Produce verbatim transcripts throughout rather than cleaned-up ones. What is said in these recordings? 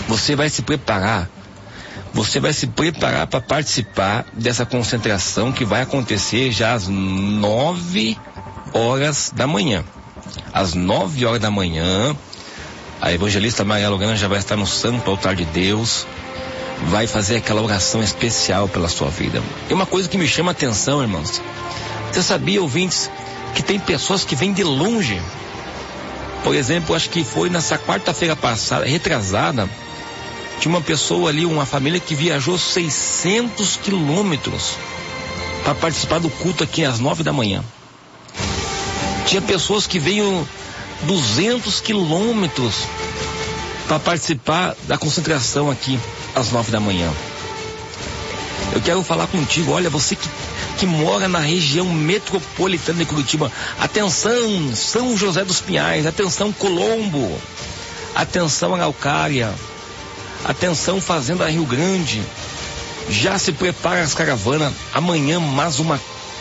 você vai se preparar, você vai se preparar para participar dessa concentração que vai acontecer já às nove horas da manhã. Às nove horas da manhã, a evangelista Maria Lorena já vai estar no Santo Altar de Deus, vai fazer aquela oração especial pela sua vida. E uma coisa que me chama a atenção, irmãos, você sabia, ouvintes, que tem pessoas que vêm de longe? Por exemplo, acho que foi nessa quarta-feira passada, retrasada, tinha uma pessoa ali, uma família que viajou seiscentos quilômetros para participar do culto aqui às nove da manhã. Tinha pessoas que veio duzentos quilômetros para participar da concentração aqui às nove da manhã. Eu quero falar contigo, olha, você que, que mora na região metropolitana de Curitiba, atenção, São José dos Pinhais, atenção, Colombo, atenção, Araucária, atenção, Fazenda Rio Grande, já se prepara as caravanas, amanhã mais uma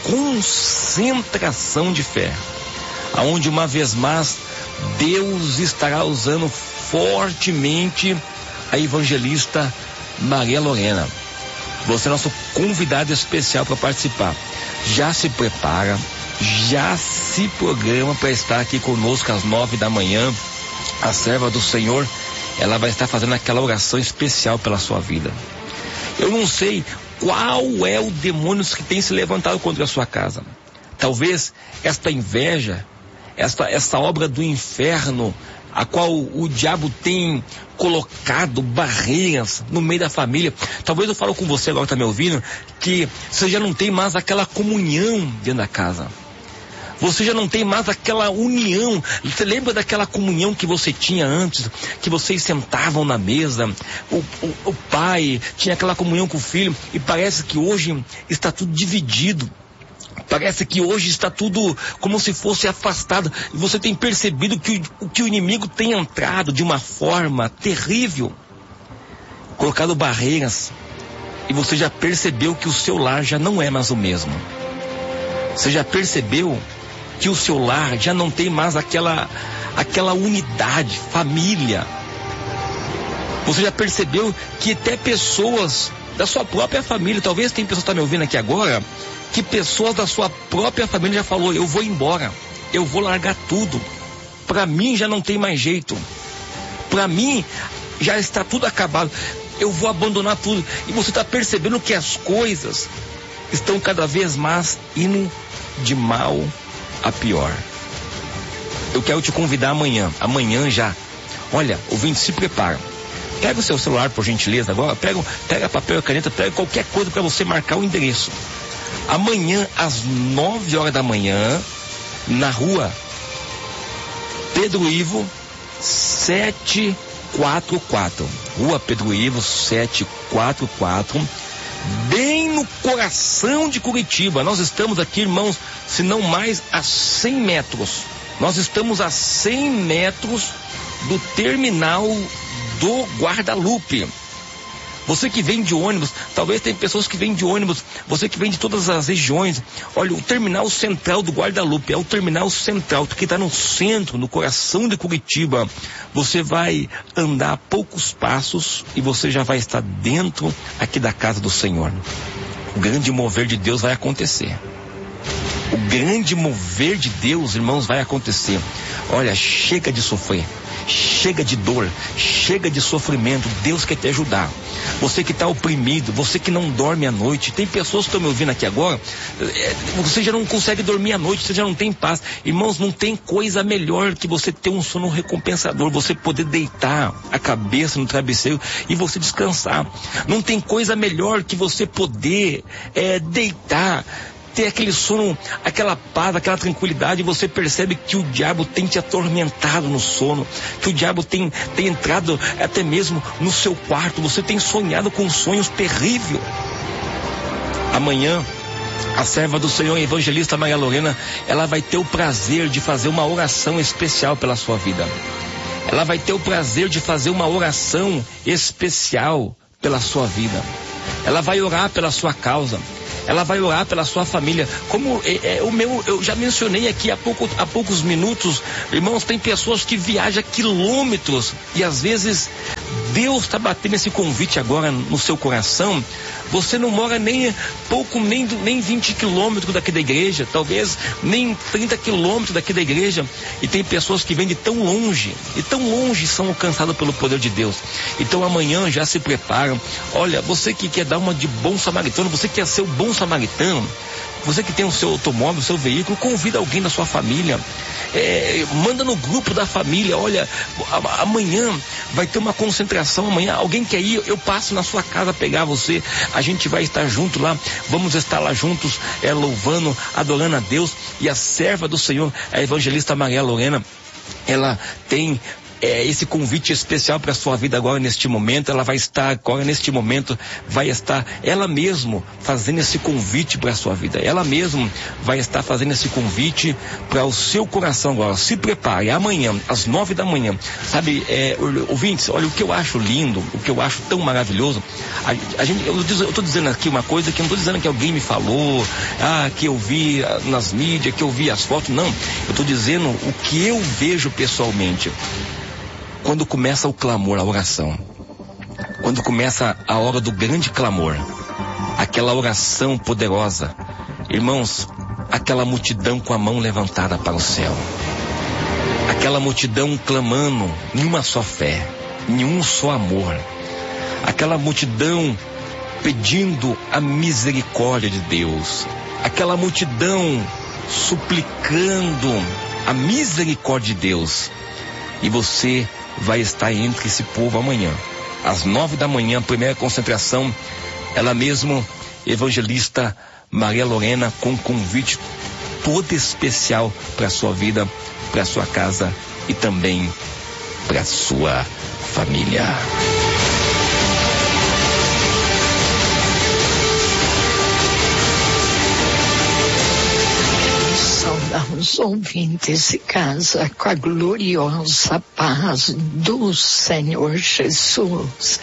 concentração de fé, aonde uma vez mais Deus estará usando fortemente a evangelista Maria Lorena. Você é nosso convidado especial para participar. Já se prepara, já se programa para estar aqui conosco às nove da manhã. A serva do Senhor, ela vai estar fazendo aquela oração especial pela sua vida. Eu não sei qual é o demônio que tem se levantado contra a sua casa. Talvez esta inveja, esta, esta obra do inferno, a qual o diabo tem colocado barreiras no meio da família. Talvez eu falo com você agora que está me ouvindo, que você já não tem mais aquela comunhão dentro da casa. Você já não tem mais aquela união. Você lembra daquela comunhão que você tinha antes? Que vocês sentavam na mesa, o, o, o pai tinha aquela comunhão com o filho, e parece que hoje está tudo dividido. Parece que hoje está tudo como se fosse afastado. E você tem percebido que o, que o inimigo tem entrado de uma forma terrível, colocado barreiras. E você já percebeu que o seu lar já não é mais o mesmo. Você já percebeu que o seu lar já não tem mais aquela, aquela unidade, família. Você já percebeu que até pessoas da sua própria família, talvez tem pessoas que estão me ouvindo aqui agora, que pessoas da sua própria família já falou, eu vou embora, eu vou largar tudo, para mim já não tem mais jeito, para mim já está tudo acabado, eu vou abandonar tudo. E você está percebendo que as coisas estão cada vez mais indo de mal a pior. Eu quero te convidar amanhã, amanhã já, olha, ouvinte, se prepara. Pega o seu celular, por gentileza, agora, pega, pega papel e caneta, pega qualquer coisa para você marcar o endereço. Amanhã, às nove horas da manhã, na rua Pedro Ivo, setecentos e quarenta e quatro. Rua Pedro Ivo, setecentos e quarenta e quatro, bem no coração de Curitiba. Nós estamos aqui, irmãos, se não mais a cem metros. Nós estamos a cem metros do terminal do Guadalupe. Você que vem de ônibus, talvez tem pessoas que vêm de ônibus, você que vem de todas as regiões, olha, o terminal central do Guadalupe é o terminal central, que está no centro, no coração de Curitiba. Você vai andar a poucos passos e você já vai estar dentro aqui da casa do Senhor. O grande mover de Deus vai acontecer. O grande mover de Deus, irmãos, vai acontecer. Olha, chega de sofrer. Chega de dor, chega de sofrimento. Deus quer te ajudar. Você que está oprimido, você que não dorme à noite, tem pessoas que estão me ouvindo aqui agora, você já não consegue dormir à noite, você já não tem paz. Irmãos, não tem coisa melhor que você ter um sono recompensador, você poder deitar a cabeça no travesseiro e você descansar. Não tem coisa melhor que você poder é, deitar, ter aquele sono, aquela paz, aquela tranquilidade, e você percebe que o diabo tem te atormentado no sono, que o diabo tem, tem entrado até mesmo no seu quarto, você tem sonhado com sonhos terríveis. Amanhã, a serva do Senhor, a evangelista Maria Lorena, ela vai ter o prazer de fazer uma oração especial pela sua vida. Ela vai ter o prazer de fazer uma oração especial pela sua vida. Ela vai orar pela sua causa. Ela vai orar pela sua família. Como é, é, o meu, eu já mencionei aqui há, pouco, há poucos minutos, irmãos, tem pessoas que viajam quilômetros e às vezes Deus está batendo esse convite agora no seu coração. Você não mora nem pouco, nem, nem vinte quilômetros daqui da igreja, talvez nem trinta quilômetros daqui da igreja. E tem pessoas que vêm de tão longe, e tão longe são alcançadas pelo poder de Deus. Então amanhã já se preparam. Olha, você que quer dar uma de bom samaritano, você que quer ser o bom samaritano, você que tem o seu automóvel, o seu veículo, convida alguém da sua família. É, manda no grupo da família, olha, amanhã vai ter uma concentração, amanhã alguém quer ir, eu passo na sua casa pegar você, a gente vai estar junto lá, vamos estar lá juntos, é, louvando, adorando a Deus. E a serva do Senhor, a evangelista Maria Lorena, ela tem É, esse convite especial para a sua vida agora neste momento. Ela vai estar agora neste momento, vai estar ela mesmo fazendo esse convite para a sua vida. Ela mesmo vai estar fazendo esse convite para o seu coração agora. Se prepare, amanhã, às nove da manhã. Sabe, é, ouvintes, olha o que eu acho lindo, o que eu acho tão maravilhoso. A, a gente, eu estou dizendo aqui uma coisa que eu não estou dizendo que alguém me falou, ah, que eu vi nas mídias, que eu vi as fotos. Não, eu estou dizendo o que eu vejo pessoalmente. Quando começa o clamor, a oração, quando começa a hora do grande clamor, aquela oração poderosa, irmãos, aquela multidão com a mão levantada para o céu, aquela multidão clamando em uma só fé, em um só amor, aquela multidão pedindo a misericórdia de Deus, aquela multidão suplicando a misericórdia de Deus. E você vai estar entre esse povo amanhã, às nove da manhã, primeira concentração. Ela mesma, evangelista Maria Lorena, com um convite todo especial para a sua vida, para a sua casa e também para a sua família. Saudamos ouvintes de casa com a gloriosa paz do Senhor Jesus.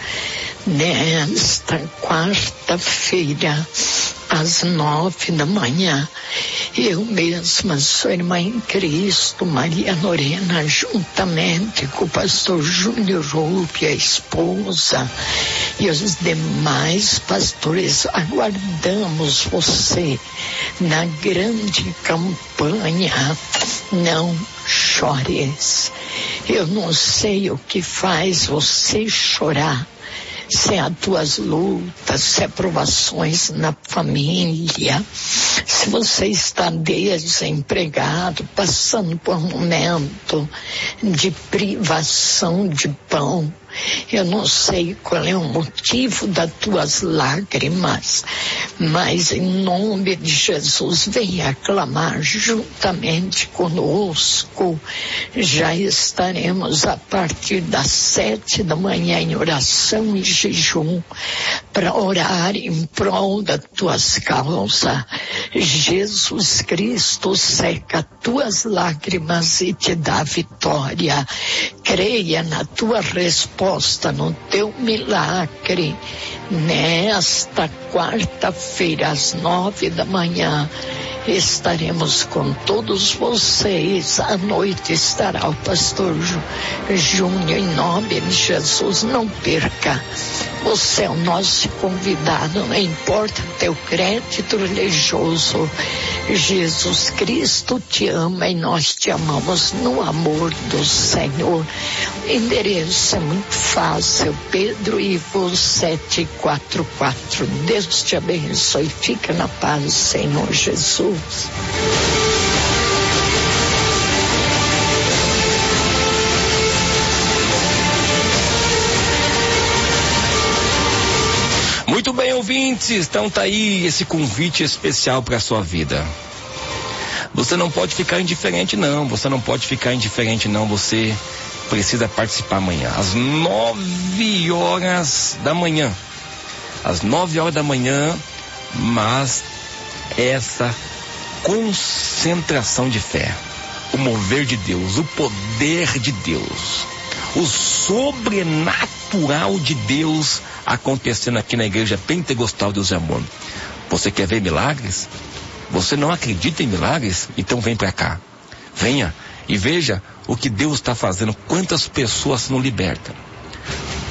Nesta quarta-feira, às nove da manhã, eu mesma, sua irmã em Cristo, Maria Lorena, juntamente com o pastor Júnior Rupi, a esposa, e os demais pastores, aguardamos você na grande campanha Não Chores. Eu não sei o que faz você chorar, se há tuas lutas, se há provações na família, se você está desempregado, passando por um momento de privação de pão. Eu não sei qual é o motivo das tuas lágrimas, mas em nome de Jesus, venha clamar juntamente conosco. Já estaremos a partir das sete da manhã em oração e jejum para orar em prol das tuas causas. Jesus Cristo seca tuas lágrimas e te dá vitória. Creia na tua resposta, no teu milagre. Nesta quarta-feira, às nove da manhã, estaremos com todos vocês. À noite estará o pastor Júnior, em nome de Jesus. Não perca. Você é o nosso convidado, não importa teu crédito religioso. Jesus Cristo te ama e nós te amamos no amor do Senhor. O endereço é muito fácil, Pedro Ivo sete quatro quatro. Deus te abençoe. Fica na paz, Senhor Jesus. Muito bem, ouvintes, então tá aí esse convite especial para a sua vida. Você não pode ficar indiferente não, você não pode ficar indiferente não, você precisa participar amanhã, às nove horas da manhã, às nove horas da manhã, mas essa concentração de fé, o mover de Deus, o poder de Deus, o sobrenatural de Deus acontecendo aqui na igreja pentecostal Deus é Amor. Você quer ver milagres? Você não acredita em milagres? Então vem para cá. Venha e veja o que Deus está fazendo. Quantas pessoas não libertam.